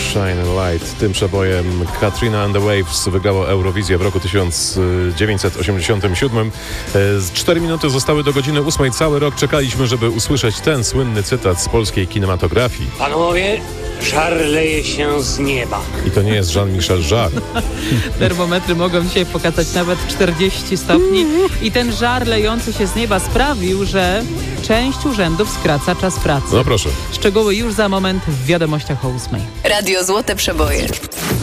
Shine Light. Tym przebojem Katrina and the Waves wygrało Eurowizję w roku 1987. 4 minuty zostały do godziny 8. Cały rok czekaliśmy, żeby usłyszeć ten słynny cytat z polskiej kinematografii. Panowie, żar leje się z nieba. I to nie jest Jean-Michel Jarre. Termometry mogą dzisiaj pokazać nawet 40 stopni i ten żar lejący się z nieba sprawił, że część urzędów skraca czas pracy. No proszę. Szczegóły już za moment w wiadomościach o 8. Radio Złote Przeboje.